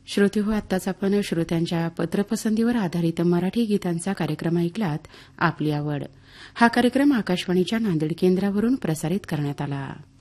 श्रोते हो, आत्ताच आपण श्रोत्यांच्या पत्रपसंतीवर आधारित मराठी गीतांचा कार्यक्रम ऐकलात. आपली आवड हा कार्यक्रम आकाशवाणीच्या नांदेड केंद्रावरून प्रसारित करण्यात आला.